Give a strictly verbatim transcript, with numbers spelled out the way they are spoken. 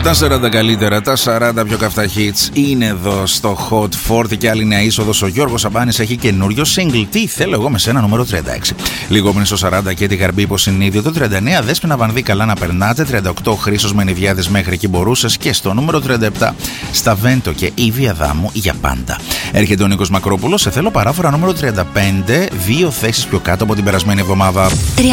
Τα σαράντα καλύτερα, τα σαράντα πιο καυτά hits είναι εδώ στο Hot φορτί και άλλη νέα είσοδος. Ο Γιώργος Σαμπάνης έχει καινούριο single. Τι θέλω εγώ με σένα, νούμερο τριάντα έξι. Λίγο πριν στο σαράντα και τη Γαρμπή υποσυνείδητο. Το τριάντα εννέα Δέσποινα Βανδύ, καλά να περνάτε. τριάντα οκτώ Χρήστος Μενιδιάδης, μέχρι εκεί μπορούσες. Και στο νούμερο τριάντα επτά Σταβέντο και Ήβη Αδάμου, για πάντα. Έρχεται ο Νίκος Μακρόπουλος, σε θέλω παράφορα, νούμερο τριάντα πέντε. Δύο θέσεις πιο κάτω από την περασμένη εβδομάδα.